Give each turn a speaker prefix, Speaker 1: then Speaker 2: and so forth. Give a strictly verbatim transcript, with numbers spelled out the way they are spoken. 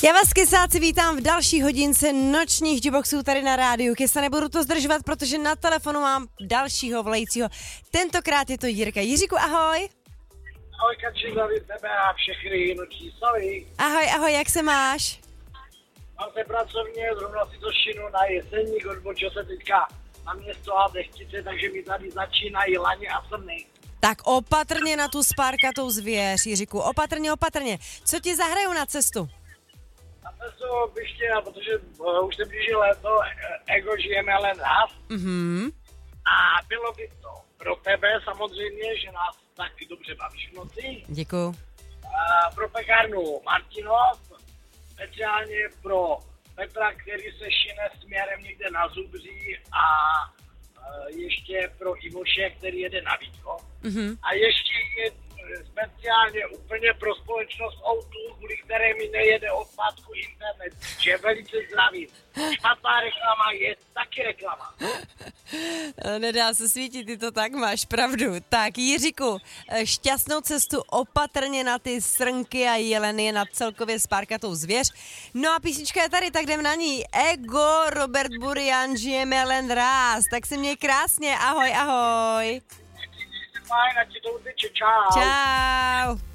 Speaker 1: Já vás, Kysáci, vítám v další hodince nočních Juboxů tady na rádiu. Kysa, nebudu to zdržovat, protože na telefonu mám dalšího volajícího. Tentokrát je to Jirka. Jiříku, ahoj.
Speaker 2: Ahoj, Kači, zdraví tebe a všechny noční slavy.
Speaker 1: Ahoj, ahoj, jak se máš?
Speaker 2: Mám se pracovně, zrovna si to šinu na Jeseník, odbočil se teďka na město a Dechtice, takže mi tady začínají laně a srny.
Speaker 1: Tak opatrně na tu spárkatou zvěř, Jiříku, opatrně, opatrně. Co ti zahrajou na cestu?
Speaker 2: Na cestu bych chtěl, protože uh, už se blíží léto, uh, ego žijeme jen raz.
Speaker 1: Mhm.
Speaker 2: A bylo by to pro tebe samozřejmě, že nás taky dobře bavíš v noci.
Speaker 1: Děkuju.
Speaker 2: Uh, pro pekárnu Martinov, speciálně pro Petra, který se šine směrem někde na Zubří a uh, ještě pro Ivoše, který jede na Vítko.
Speaker 1: Mhm.
Speaker 2: A ještě je speciálně úplně pro společnost ó dva, kvůli které mi nejede od pátku internet, že velice zdravím. Špatná reklama je taky reklama.
Speaker 1: Nedá se svítit, ty to tak máš, pravdu. Tak, Jiříku, šťastnou cestu, opatrně na ty srnky a jeleny, na celkově spárkatou zvěř. No a písnička je tady, tak jdem na ní. Ego, Robert Burian, žijeme jen ráz. Tak se měj krásně, ahoj, ahoj.
Speaker 2: Fajn, ať ti to uteče, čau.
Speaker 1: Čau.